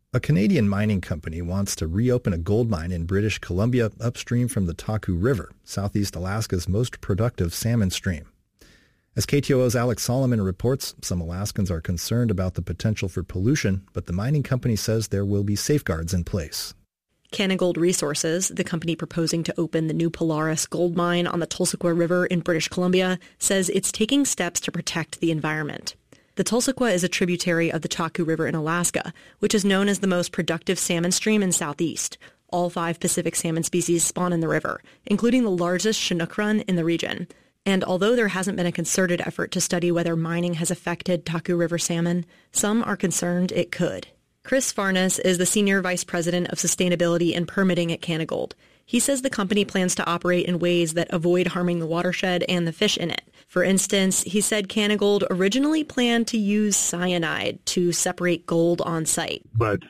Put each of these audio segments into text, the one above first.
A Canadian mining company wants to reopen a gold mine in British Columbia upstream from the Taku River, southeast Alaska's most productive salmon stream. As KTOO's Alex Solomon reports, some Alaskans are concerned about the potential for pollution, but the mining company says there will be safeguards in place. Canagold Resources, the company proposing to open the new Polaris gold mine on the Tulsequah River in British Columbia, says it's taking steps to protect the environment. The Tulsequah is a tributary of the Taku River in Alaska, which is known as the most productive salmon stream in Southeast. All 5 Pacific salmon species spawn in the river, including the largest Chinook run in the region. And although there hasn't been a concerted effort to study whether mining has affected Taku River salmon, some are concerned it could. Chris Farnes is the Senior Vice President of Sustainability and Permitting at Canagold. He says the company plans to operate in ways that avoid harming the watershed and the fish in it. For instance, he said Canagold originally planned to use cyanide to separate gold on site. But,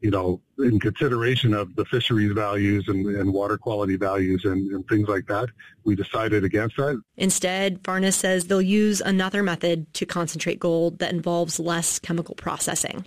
in consideration of the fisheries values and water quality values and things like that, we decided against that. Instead, Farnes says they'll use another method to concentrate gold that involves less chemical processing.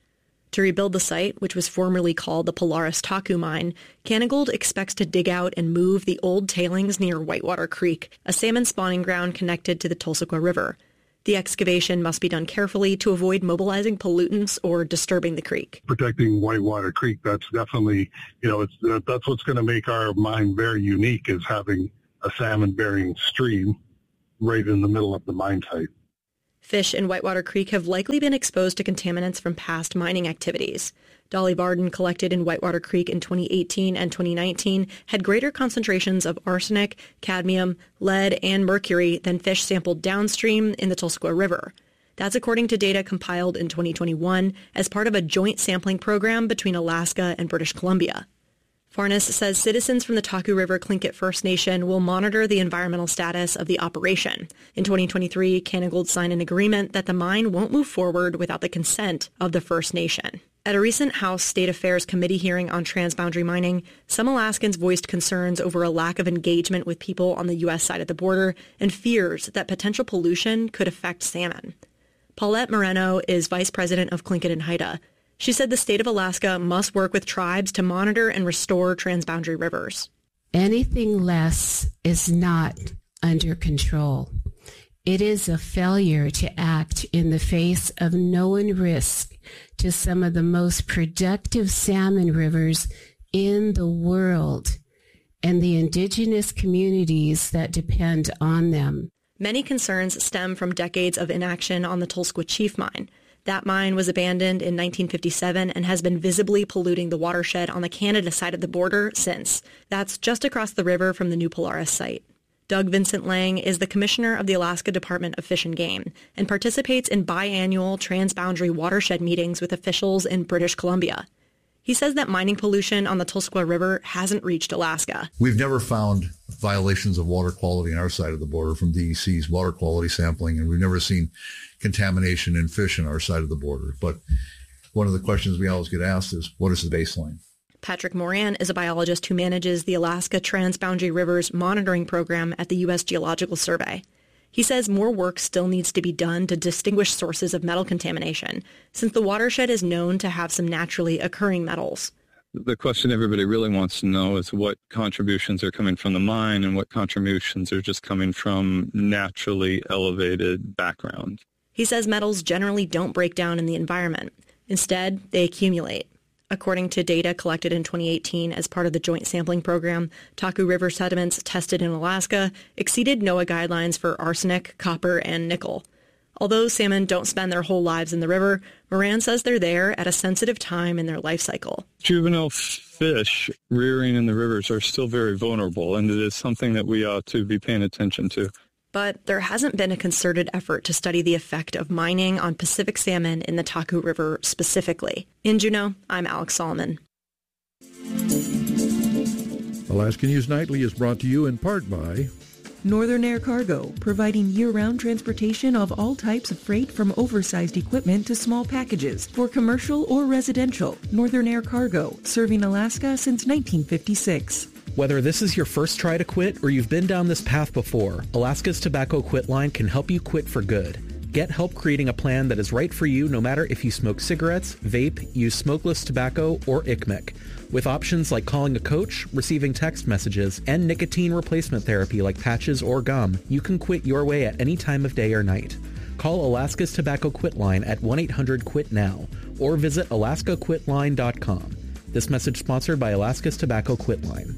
To rebuild the site, which was formerly called the Polaris Taku Mine, Canagold expects to dig out and move the old tailings near Whitewater Creek, a salmon spawning ground connected to the Tulsequah River. The excavation must be done carefully to avoid mobilizing pollutants or disturbing the creek. Protecting Whitewater Creek, that's definitely, that's what's going to make our mine very unique, is having a salmon-bearing stream right in the middle of the mine site. Fish in Whitewater Creek have likely been exposed to contaminants from past mining activities. Dolly Varden collected in Whitewater Creek in 2018 and 2019 had greater concentrations of arsenic, cadmium, lead, and mercury than fish sampled downstream in the Tulsequah River. That's according to data compiled in 2021 as part of a joint sampling program between Alaska and British Columbia. Farnes says citizens from the Taku River Tlingit First Nation will monitor the environmental status of the operation. In 2023, Canagold signed an agreement that the mine won't move forward without the consent of the First Nation. At a recent House State Affairs Committee hearing on transboundary mining, some Alaskans voiced concerns over a lack of engagement with people on the U.S. side of the border and fears that potential pollution could affect salmon. Paulette Moreno is vice president of Tlingit and Haida. She said the state of Alaska must work with tribes to monitor and restore transboundary rivers. Anything less is not under control. It is a failure to act in the face of known risk to some of the most productive salmon rivers in the world and the indigenous communities that depend on them. Many concerns stem from decades of inaction on the Tulsequah Chief Mine. That mine was abandoned in 1957 and has been visibly polluting the watershed on the Canada side of the border since. That's just across the river from the new Polaris site. Doug Vincent Lang is the commissioner of the Alaska Department of Fish and Game and participates in biannual transboundary watershed meetings with officials in British Columbia. He says that mining pollution on the Tulsequah River hasn't reached Alaska. We've never found violations of water quality on our side of the border from DEC's water quality sampling, and we've never seen contamination in fish on our side of the border. But one of the questions we always get asked is, what is the baseline? Patrick Moran is a biologist who manages the Alaska Transboundary Rivers Monitoring Program at the U.S. Geological Survey. He says more work still needs to be done to distinguish sources of metal contamination, since the watershed is known to have some naturally occurring metals. The question everybody really wants to know is what contributions are coming from the mine and what contributions are just coming from naturally elevated background. He says metals generally don't break down in the environment. Instead, they accumulate. According to data collected in 2018 as part of the joint sampling program, Taku River sediments tested in Alaska exceeded NOAA guidelines for arsenic, copper, and nickel. Although salmon don't spend their whole lives in the river, Moran says they're there at a sensitive time in their life cycle. Juvenile fish rearing in the rivers are still very vulnerable, and it is something that we ought to be paying attention to. But there hasn't been a concerted effort to study the effect of mining on Pacific salmon in the Taku River specifically. In Juneau, I'm Alex Solomon. Alaska News Nightly is brought to you in part by Northern Air Cargo, providing year-round transportation of all types of freight from oversized equipment to small packages for commercial or residential. Northern Air Cargo, serving Alaska since 1956. Whether this is your first try to quit or you've been down this path before, Alaska's Tobacco Quit Line can help you quit for good. Get help creating a plan that is right for you no matter if you smoke cigarettes, vape, use smokeless tobacco, or ICMIC. With options like calling a coach, receiving text messages, and nicotine replacement therapy like patches or gum, you can quit your way at any time of day or night. Call Alaska's Tobacco Quit Line at 1-800-QUIT-NOW or visit alaskaquitline.com. This message sponsored by Alaska's Tobacco Quit Line.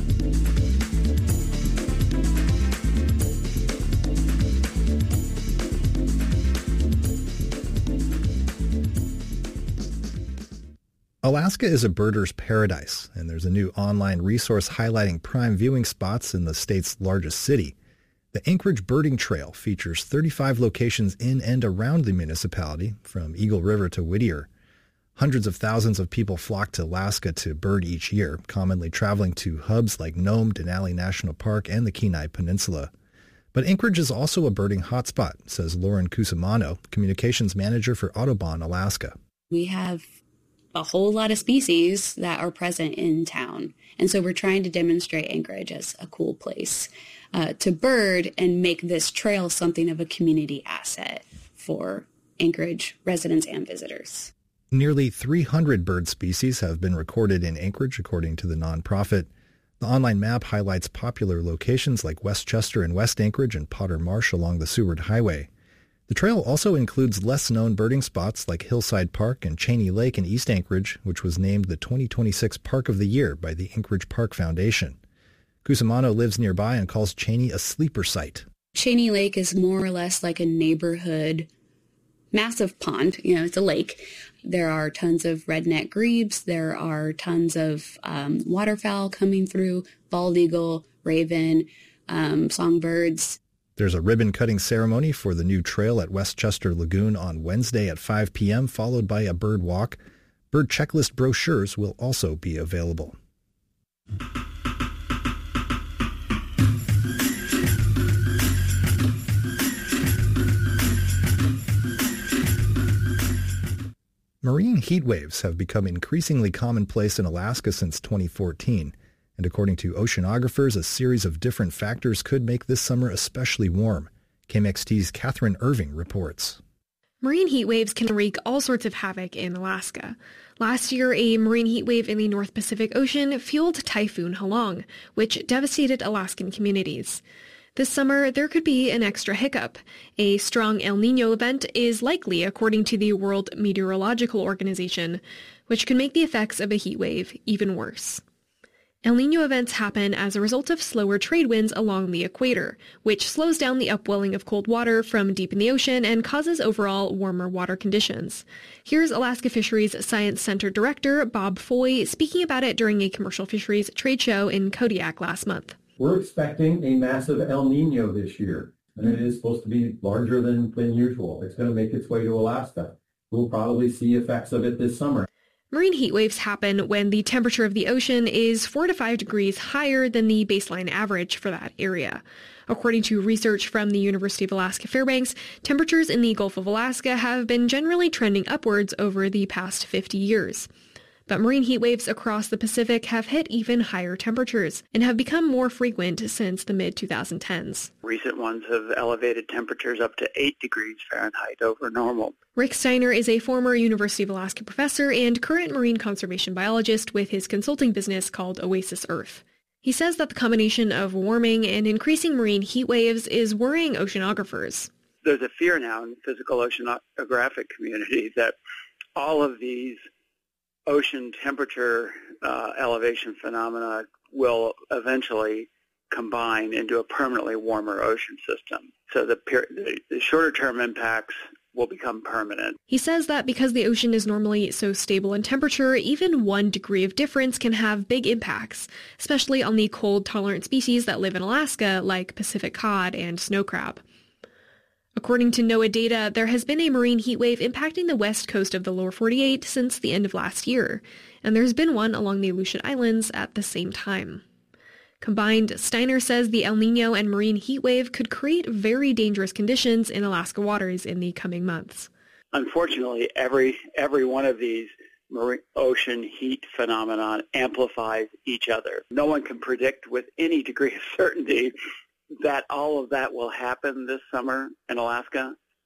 Alaska is a birder's paradise, and there's a new online resource highlighting prime viewing spots in the state's largest city. The Anchorage Birding Trail features 35 locations in and around the municipality, from Eagle River to Whittier. Hundreds of thousands of people flock to Alaska to bird each year, commonly traveling to hubs like Nome, Denali National Park, and the Kenai Peninsula. But Anchorage is also a birding hotspot, says Lauren Cusimano, communications manager for Audubon Alaska. We have a whole lot of species that are present in town. And so we're trying to demonstrate Anchorage as a cool place to bird and make this trail something of a community asset for Anchorage residents and visitors. Nearly 300 bird species have been recorded in Anchorage, according to the nonprofit. The online map highlights popular locations like Westchester and West Anchorage and Potter Marsh along the Seward Highway. The trail also includes less-known birding spots like Hillside Park and Cheney Lake in East Anchorage, which was named the 2026 Park of the Year by the Anchorage Park Foundation. Cusimano lives nearby and calls Cheney a sleeper site. Cheney Lake is more or less like a neighborhood massive pond. You know, it's a lake. There are tons of redneck grebes. There are tons of waterfowl coming through, bald eagle, raven, songbirds. There's a ribbon-cutting ceremony for the new trail at Westchester Lagoon on Wednesday at 5 p.m., followed by a bird walk. Bird checklist brochures will also be available. Marine heat waves have become increasingly commonplace in Alaska since 2014. And according to oceanographers, a series of different factors could make this summer especially warm. KMXT's Catherine Irving reports. Marine heat waves can wreak all sorts of havoc in Alaska. Last year, a marine heat wave in the North Pacific Ocean fueled Typhoon Halong, which devastated Alaskan communities. This summer, there could be an extra hiccup. A strong El Niño event is likely, according to the World Meteorological Organization, which could make the effects of a heat wave even worse. El Niño events happen as a result of slower trade winds along the equator, which slows down the upwelling of cold water from deep in the ocean and causes overall warmer water conditions. Here's Alaska Fisheries Science Center Director Bob Foy speaking about it during a commercial fisheries trade show in Kodiak last month. We're expecting a massive El Niño this year, and it is supposed to be larger than usual. It's going to make its way to Alaska. We'll probably see effects of it this summer. Marine heat waves happen when the temperature of the ocean is 4 to 5 degrees higher than the baseline average for that area. According to research from the University of Alaska Fairbanks, temperatures in the Gulf of Alaska have been generally trending upwards over the past 50 years. But marine heat waves across the Pacific have hit even higher temperatures and have become more frequent since the mid-2010s. Recent ones have elevated temperatures up to 8 degrees Fahrenheit over normal. Rick Steiner is a former University of Alaska professor and current marine conservation biologist with his consulting business called Oasis Earth. He says that the combination of warming and increasing marine heat waves is worrying oceanographers. There's a fear now in the physical oceanographic community that all of these ocean temperature elevation phenomena will eventually combine into a permanently warmer ocean system. So the shorter-term impacts will become permanent. He says that because the ocean is normally so stable in temperature, even 1 degree of difference can have big impacts, especially on the cold-tolerant species that live in Alaska, like Pacific cod and snow crab. According to NOAA data, there has been a marine heat wave impacting the west coast of the lower 48 since the end of last year, and there's been one along the Aleutian Islands at the same time. Combined, Steiner says the El Niño and marine heat wave could create very dangerous conditions in Alaska waters in the coming months. Unfortunately, every one of these marine ocean heat phenomenon amplifies each other. No one can predict with any degree of certainty that all of that will happen this summer in Alaska,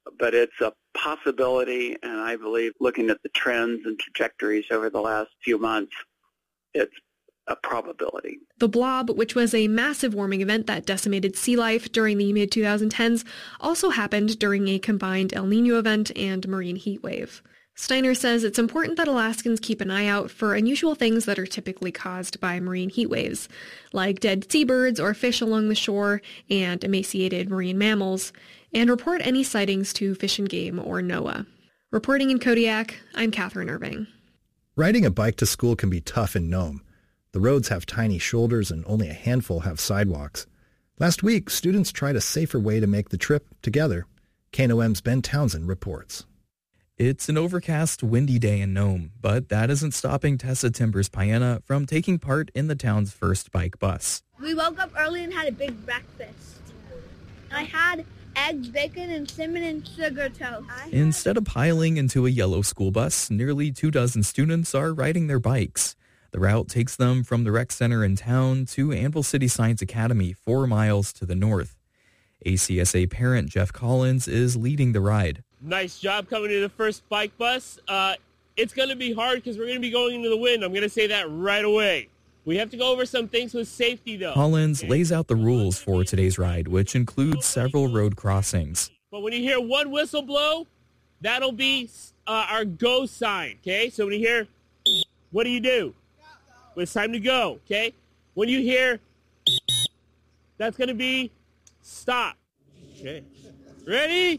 but it's a possibility, and I believe looking at the trends and trajectories over the last few months, it's a probability. The blob, which was a massive warming event that decimated sea life during the mid-2010s, also happened during a combined El Niño event and marine heat wave. Steiner says it's important that Alaskans keep an eye out for unusual things that are typically caused by marine heat waves, like dead seabirds or fish along the shore and emaciated marine mammals, and report any sightings to Fish and Game or NOAA. Reporting in Kodiak, I'm Catherine Irving. Riding a bike to school can be tough in Nome. The roads have tiny shoulders and only a handful have sidewalks. Last week, students tried a safer way to make the trip together. KNOM's Ben Townsend reports. It's an overcast, windy day in Nome, but that isn't stopping Tessa Timbers-Payena from taking part in the town's first bike bus. We woke up early and had a big breakfast. I had eggs, bacon, and cinnamon sugar toast. Instead of piling into a yellow school bus, nearly 24 students are riding their bikes. The route takes them from the rec center in town to Anvil City Science Academy, 4 miles to the north. ACSA parent Jeff Collins is leading the ride. Nice job coming to the first bike bus. It's going to be hard because we're going to be going into the wind. I'm going to say that right away. We have to go over some things with safety, though. Collins lays out the rules for today's ride, which includes several road crossings. But when you hear one whistle blow, that'll be our go sign, okay? So when you hear, what do? It's time to go, okay? When you hear, that's going to be stop. Okay. Ready?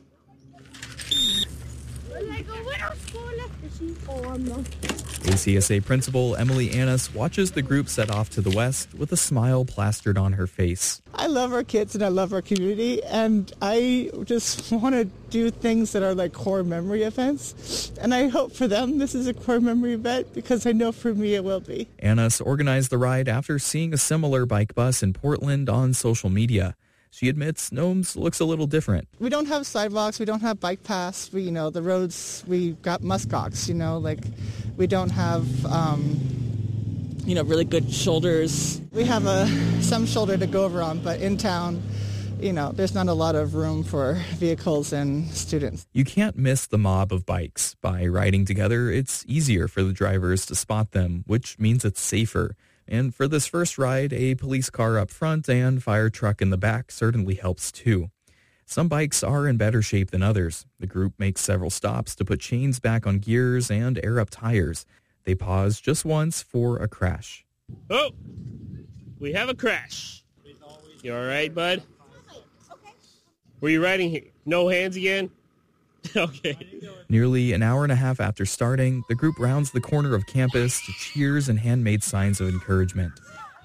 ACSA Principal Emily Annis watches the group set off to the west with a smile plastered on her face. I love our kids and I love our community, and I just want to do things that are like core memory events. And I hope for them this is a core memory event because I know for me it will be. Annis organized the ride after seeing a similar bike bus in Portland on social media. She admits Nome's looks a little different. We don't have sidewalks, we don't have bike paths, the roads, we got muskox, we don't have, really good shoulders. We have some shoulder to go over on, but in town, there's not a lot of room for vehicles and students. You can't miss the mob of bikes. By riding together, it's easier for the drivers to spot them, which means it's safer. And for this first ride, a police car up front and fire truck in the back certainly helps too. Some bikes are in better shape than others. The group makes several stops to put chains back on gears and air up tires. They pause just once for a crash. Oh, we have a crash. You all right, bud? Were you riding here? No hands again? Okay. Nearly an hour and a half after starting, the group rounds the corner of campus to cheers and handmade signs of encouragement.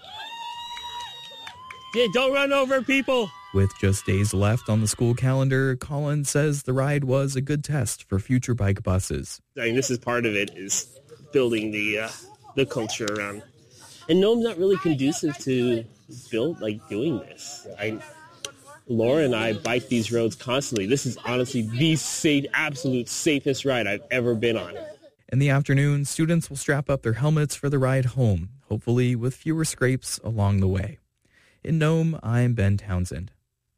Yeah, don't run over people. With just days left on the school calendar, Collins says the ride was a good test for future bike buses. I mean, this is part of it, is building the culture around. And Nome's not really conducive to doing this. Laura and I bike these roads constantly. This is honestly the absolute safest ride I've ever been on. In the afternoon, students will strap up their helmets for the ride home, hopefully with fewer scrapes along the way. In Nome, I'm Ben Townsend.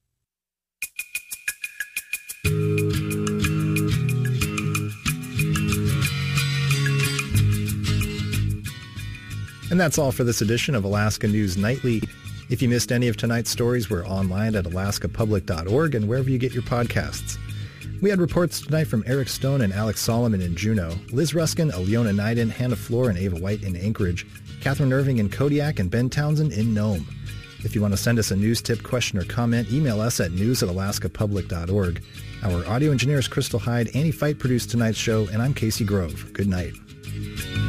And that's all for this edition of Alaska News Nightly. If you missed any of tonight's stories, we're online at alaskapublic.org and wherever you get your podcasts. We had reports tonight from Eric Stone and Alex Solomon in Juneau, Liz Ruskin, Aliona Nyden, Hannah Floor, and Ava White in Anchorage, Catherine Irving in Kodiak, and Ben Townsend in Nome. If you want to send us a news tip, question, or comment, email us at news@alaskapublic.org. Our audio engineer is Crystal Hyde. Annie Fight produced tonight's show, and I'm Casey Grove. Good night.